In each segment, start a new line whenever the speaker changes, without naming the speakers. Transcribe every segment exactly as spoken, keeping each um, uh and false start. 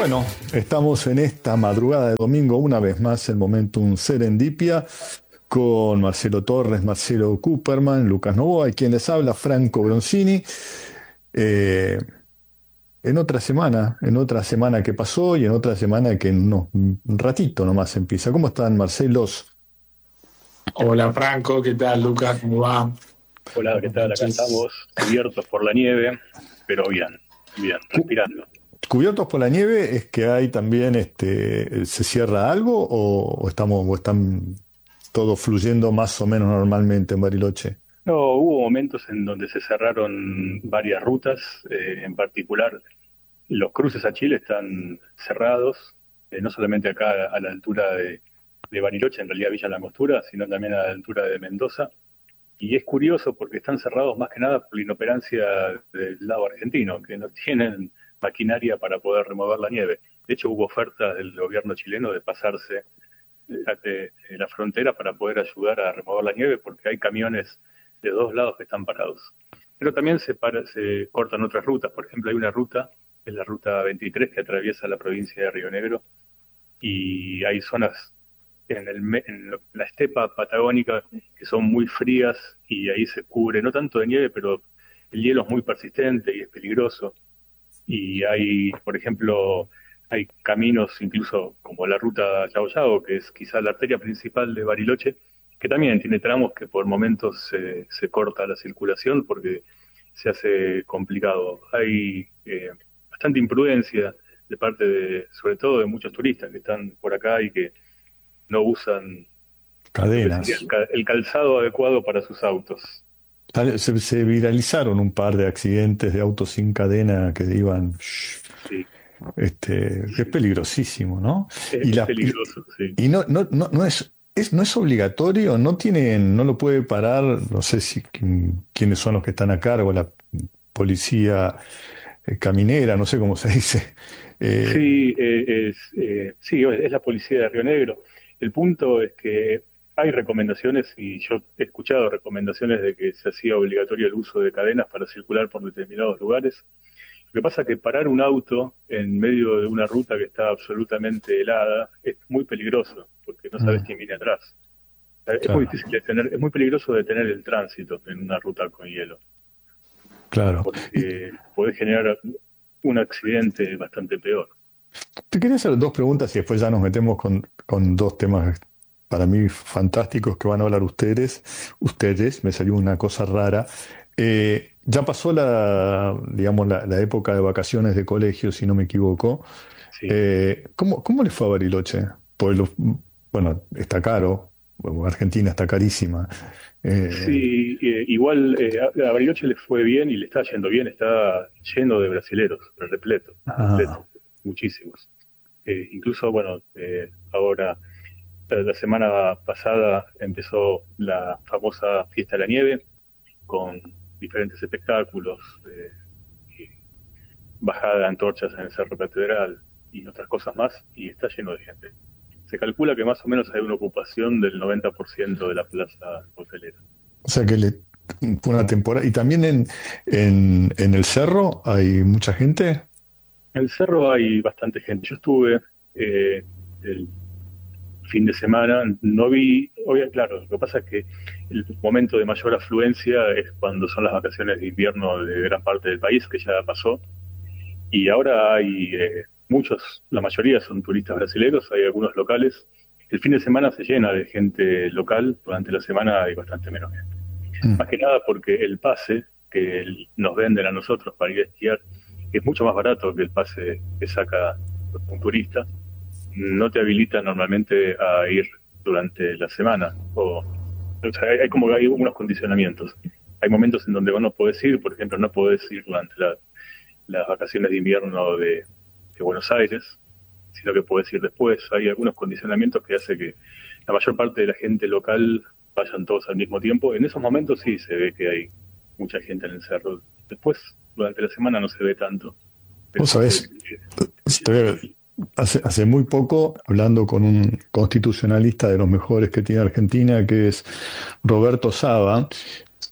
Bueno, estamos en esta madrugada de domingo, una vez más, el Momentum Serendipia, con Marcelo Torres, Marcelo Cooperman, Lucas Novoa, y quien les habla, Franco Bronzini. Eh, en otra semana, en otra semana que pasó y en otra semana que en unos- un ratito nomás empieza. ¿Cómo están, Marcelos?
Hola Franco, ¿qué tal Lucas? ¿Cómo va?
Hola, ¿qué
Buenas
tal? Acá
noches.
estamos cubiertos por la nieve, pero bien, bien,
Cu-
respirando.
¿Cubiertos por la nieve es que hay también, este, se cierra algo o, o estamos, o están todo fluyendo más o menos normalmente en Bariloche?
No, hubo momentos en donde se cerraron varias rutas, eh, en particular los cruces a Chile están cerrados, eh, no solamente acá a la altura de, de Bariloche, en realidad Villa La Angostura, sino también a la altura de Mendoza. Y es curioso porque están cerrados más que nada por la inoperancia del lado argentino, que no tienen maquinaria para poder remover la nieve. De hecho, hubo ofertas del gobierno chileno de pasarse de, de la frontera para poder ayudar a remover la nieve, porque hay camiones de dos lados que están parados. Pero también se, para, se cortan otras rutas. Por ejemplo, hay una ruta, que es la ruta veintitrés, que atraviesa la provincia de Río Negro, y hay zonas en, el, en la estepa patagónica que son muy frías y ahí se cubre, no tanto de nieve, pero el hielo es muy persistente y es peligroso. Y hay, por ejemplo, hay caminos incluso como la ruta Yao Yao, que es quizá la arteria principal de Bariloche, que también tiene tramos que por momentos se, se corta la circulación porque se hace complicado. Hay eh, bastante imprudencia de parte de, sobre todo de muchos turistas que están por acá y que no usan lo que sería el,
Cadenas.
ca- el calzado adecuado para sus autos.
Tal- Se, se viralizaron un par de accidentes de autos sin cadena que iban, shh,
Sí,
este, que es
sí.
peligrosísimo, ¿no?
Es,
Y,
es
la, y,
peligroso, sí.
y no, no, no, no es, es, no es obligatorio, no tienen, no lo puede parar, no sé si quién- quiénes son los que están a cargo, la policía eh, caminera, no sé cómo se dice. Eh,
Sí, eh, es, eh, sí, es la policía de Río Negro. El punto es que hay recomendaciones, y yo he escuchado recomendaciones de que se hacía obligatorio el uso de cadenas para circular por determinados lugares. Lo que pasa es que parar un auto en medio de una ruta que está absolutamente helada es muy peligroso, porque no sabes
mm,
quién viene atrás. Eh, Es muy
claro,
difícil detener, es muy peligroso detener el tránsito en una ruta con hielo,
claro. Y
porque puede generar un accidente bastante peor.
te quería hacer dos preguntas y después ya nos metemos con, con dos temas para mí fantásticos que van a hablar ustedes. Ustedes, me salió una cosa rara. Eh, ya pasó la, digamos, la, la época de vacaciones de colegio, si no me equivoco.
Sí.
Eh, ¿cómo, cómo les fue a Bariloche? Pues los- bueno, está caro, bueno, Argentina está carísima. Eh,
Sí, eh, igual eh, a, a Bariloche le fue bien y le está yendo bien, está lleno de brasileros, repleto, repleto,
ah,
muchísimos. Eh, incluso, bueno, eh, ahora, la, la semana pasada empezó la famosa Fiesta de la Nieve con diferentes espectáculos, eh, y bajada de antorchas en el Cerro Catedral y otras cosas más, y está lleno de gente. Se calcula que más o menos hay una ocupación del noventa por ciento de la plaza hotelera.
o sea que le, fue una temporada. Y también en, en, en el cerro hay mucha gente.
En el cerro hay bastante gente. Yo estuve eh, el fin de semana, no vi, obviamente, claro, lo que pasa es que el momento de mayor afluencia es cuando son las vacaciones de invierno de gran parte del país, que ya pasó, y ahora hay eh, muchos, la mayoría son turistas brasileños, hay algunos locales. El fin de semana se llena de gente local, durante la semana hay bastante menos gente. Más
Mm.
que nada porque el pase que el- nos venden a nosotros para ir a esquiar es mucho más barato que el pase que saca un turista, no te habilita normalmente a ir durante la semana. O, o sea, hay, hay como que hay unos condicionamientos. Hay momentos en donde vos no podés ir, por ejemplo, no podés ir durante la- las vacaciones de invierno de, de Buenos Aires, sino que podés ir después. Hay algunos condicionamientos que hace que la mayor parte de la gente local vayan todos al mismo tiempo. En esos momentos sí se ve que hay mucha gente en el cerro. Después, durante la semana no se ve tanto, pero
Vos
sí se ve
sabés,
que
te voy a- hace, hace muy poco, hablando con un constitucionalista de los mejores que tiene Argentina, que es Roberto Saba,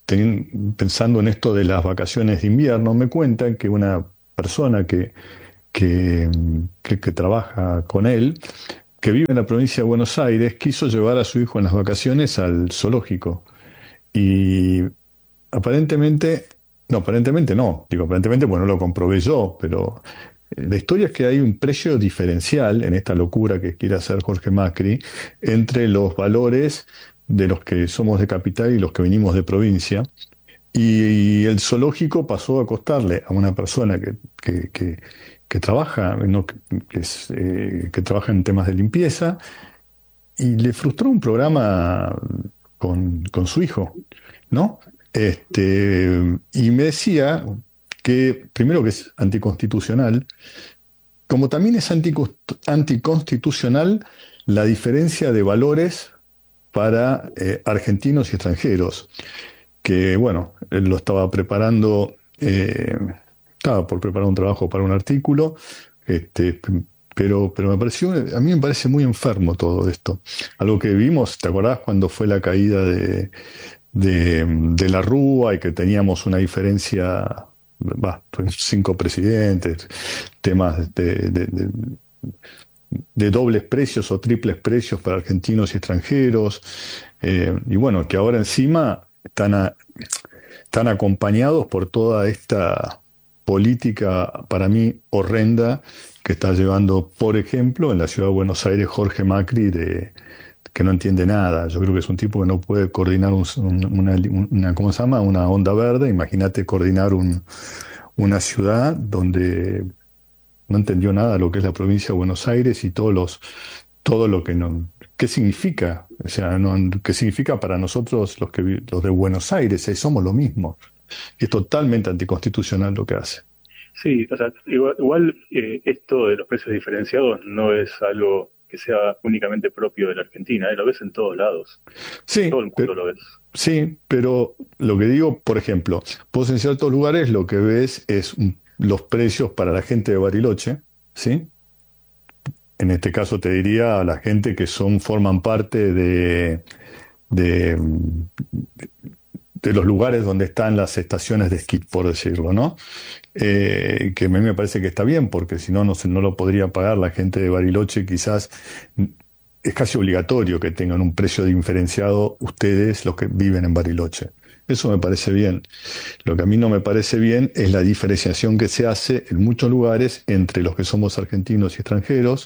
ten- pensando en esto de las vacaciones de invierno, me cuentan que una persona que que, que, que trabaja con él, que vive en la provincia de Buenos Aires, quiso llevar a su hijo en las vacaciones al zoológico. Y aparentemente, no, aparentemente no, digo aparentemente, bueno, lo comprobé yo, pero eh, la historia es que hay un precio diferencial en esta locura que quiere hacer Jorge Macri entre los valores de los que somos de capital y los que venimos de provincia. Y el zoológico pasó a costarle a una persona que, que, que, que trabaja, no, que, que es, eh, que trabaja en temas de limpieza, y le frustró un programa con, con su hijo, ¿no? Este, y me decía que, primero, que es anticonstitucional, como también es anticos- anticonstitucional la diferencia de valores para eh, argentinos y extranjeros, que bueno, él lo estaba preparando, eh, estaba por preparar un trabajo para un artículo, este, p- pero, pero me pareció, a mí me parece muy enfermo todo esto. Algo que vimos, ¿te acordás cuando fue la caída de, de, de la Rúa y que teníamos una diferencia, bah, pues, cinco presidentes, temas de, de- de- de dobles precios o triples precios para argentinos y extranjeros, eh, y bueno, que ahora encima están, a- están acompañados por toda esta política para mí horrenda que está llevando, por ejemplo, en la ciudad de Buenos Aires Jorge Macri, de, que no entiende nada. Yo creo que es un tipo que no puede coordinar un- un- una, una- ¿cómo se llama? Una onda verde. Imagínate coordinar un- una ciudad donde no entendió nada de lo que es la provincia de Buenos Aires y todos los, todo lo que no, qué significa, o sea, no, qué significa para nosotros los que vi- los de Buenos Aires, eh, somos lo mismo. Y es totalmente anticonstitucional lo que hace.
Sí, o sea, igual, igual, eh, esto de los precios diferenciados no es algo que sea únicamente propio de la Argentina, eh, lo ves en todos lados, todo
Sí,
el mundo
pero,
lo ves.
sí, pero lo que digo, por ejemplo, vos en ciertos lugares lo que ves es mm, los precios para la gente de Bariloche, ¿sí? En este caso te diría a la gente que son, forman parte de, de, de los lugares donde están las estaciones de esquí, por decirlo, ¿no? Eh, que a mí me parece que está bien, porque si no, no, se- no lo podría pagar la gente de Bariloche, quizás mm, es casi obligatorio que tengan un precio diferenciado ustedes, los que viven en Bariloche. Eso me parece bien. Lo que a mí no me parece bien es la diferenciación que se hace en muchos lugares entre los que somos argentinos y extranjeros,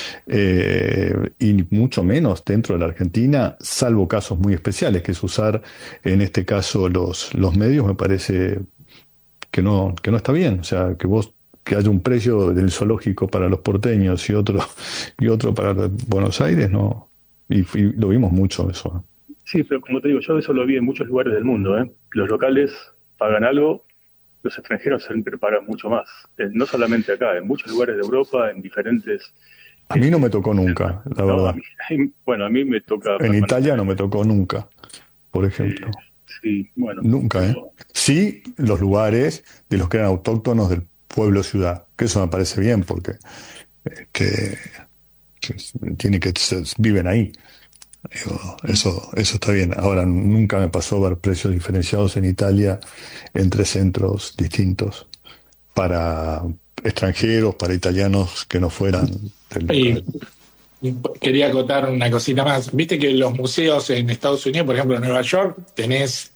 eh, y mucho menos dentro de la Argentina, salvo casos muy especiales, que es usar en este caso los, los medios, me parece que no, que no está bien. O sea, que vos que haya un precio del zoológico para los porteños y otro y otro para Buenos Aires, no. Y, y lo vimos mucho eso.
Sí, pero como te digo, yo eso lo vi en muchos lugares del mundo, ¿eh? Los locales pagan algo, los extranjeros siempre pagan mucho más. Eh, no solamente acá, en muchos lugares de Europa, en diferentes...
A mí no me
eh,
tocó nunca, la
no, a
verdad.
mí, bueno, a mí me toca
En Italia no me
permanentemente.
tocó nunca, por
Eh,
ejemplo.
sí, bueno,
Nunca, ¿eh?
pero
Sí, los lugares de los que eran autóctonos del pueblo-ciudad, que eso me parece bien, porque eh, que, que tiene que ser- viven ahí. Digo, eso, eso está bien. Ahora, nunca me pasó ver precios diferenciados en Italia entre centros distintos para extranjeros, para italianos que no fueran del
Y
local.
quería acotar una cosita más. Viste que los museos en Estados Unidos, por ejemplo en Nueva York, tenés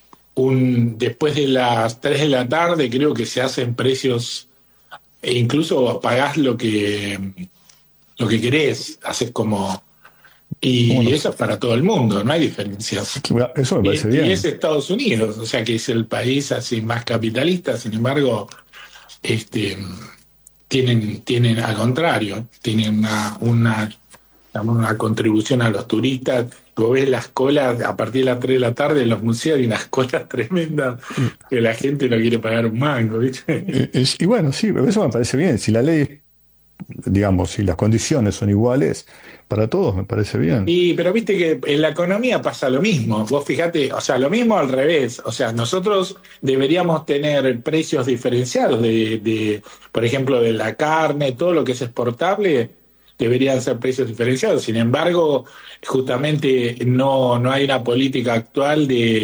un, después de las tres de la tarde, creo que se hacen precios, e incluso pagás lo que, lo que querés, haces como,
¿Cómo no
y eso
sé?
es para todo el mundo, no hay diferencias.
Eso me parece
Y, y es
bien.
Estados Unidos, o sea que es el país así más capitalista, sin embargo, este, tienen, tienen al contrario, tienen una, una, digamos, una contribución a los turistas. Vos ves las colas a partir de las tres de la tarde en los museos y unas colas tremendas que la gente no quiere pagar un mango, ¿viste?
Eh, es- y bueno, sí, eso me parece bien. Si la ley, digamos, si las condiciones son iguales para todos, me parece bien.
Y, pero viste que en la economía pasa lo mismo. Vos fijate, o sea, lo mismo al revés. O sea, nosotros deberíamos tener precios diferenciados de, de, por ejemplo, de la carne, todo lo que es exportable, deberían ser precios diferenciados. Sin embargo, justamente no, no hay una política actual de,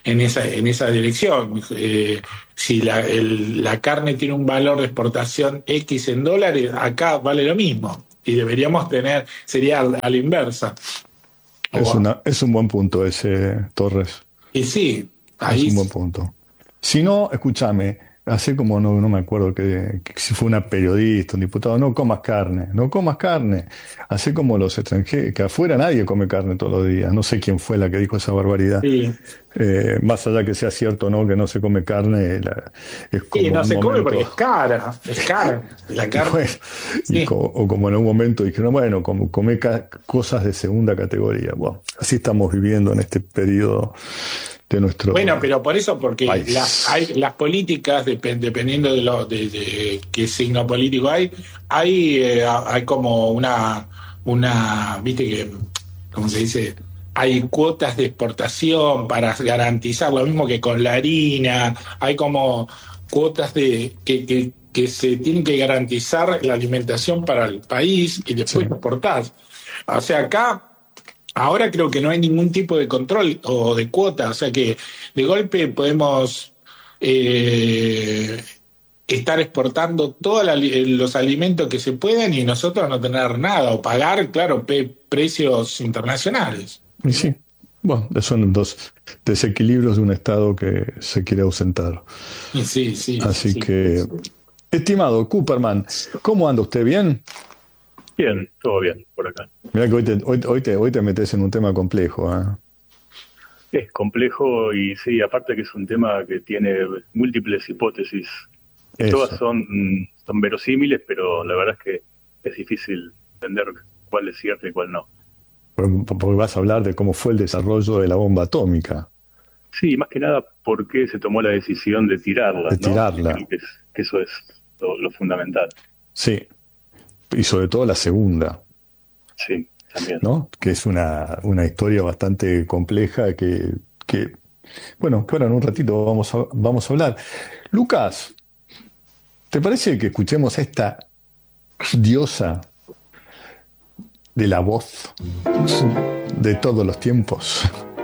en esa, en esa dirección. Eh, si la, el- la carne tiene un valor de exportación X en dólares, acá vale lo mismo. Y deberíamos tener, sería a, a la inversa.
Es,
O-
una, es un buen punto ese, Torres.
y sí,
Es
ahí
un buen punto. Si no, escúchame, hace como no, no me acuerdo que, que si fue una periodista, un diputado, no comas carne, no comas carne. Hace como los extranjeros, que afuera nadie come carne todos los días. No sé quién fue la que dijo esa barbaridad.
sí.
Eh, más allá que sea cierto o no, que no se come carne, la- es
Sí,
como
no
en un
se come porque
momento.
es cara, es cara. La
Y
carne,
bueno, y
sí.
co- o como en un momento dijeron, bueno, como come ca- cosas de segunda categoría. Bueno, así estamos viviendo en este periodo de
Bueno,
nuestro
pero por eso, porque las, hay,
país.
las políticas, depen- dependiendo de, lo, de, de qué signo político hay, hay, eh, hay como una, una, viste que, ¿cómo se dice? Hay cuotas de exportación para garantizar, lo mismo que con la harina, hay como cuotas de que, que, que se tienen que garantizar la alimentación para el país y
Sí,
después exportar. O sea, acá ahora creo que no hay ningún tipo de control o de cuota, o sea que de golpe podemos eh, estar exportando todos los alimentos que se puedan y nosotros no tener nada o pagar, claro, pe- precios internacionales.
y sí. Bueno, son dos desequilibrios de un Estado que se quiere ausentar.
Y sí, sí,
Así
sí.
que, estimado Cooperman, ¿cómo anda usted? ¿Bien?
Bien, todo bien por acá.
Mirá que hoy te, hoy, hoy te, hoy te metes en un tema complejo, ¿eh?
Es complejo y sí, aparte que es un tema que tiene múltiples hipótesis y todas
Eso.
son, mm, son verosímiles, pero la verdad es que es difícil entender cuál es cierto y cuál no.
Porque vas a hablar de cómo fue el desarrollo de la bomba atómica,
Sí, más que nada por qué se tomó la decisión de tirarla,
de
¿no? Que
tirarla.
creo que, es, que eso es lo, lo fundamental.
Sí, y sobre todo la segunda,
Sí, también.
¿no? Que es una, una historia bastante compleja que, que, bueno, que ahora en un ratito vamos a, vamos a hablar. Lucas, ¿te parece que escuchemos a esta diosa de la voz de todos los tiempos?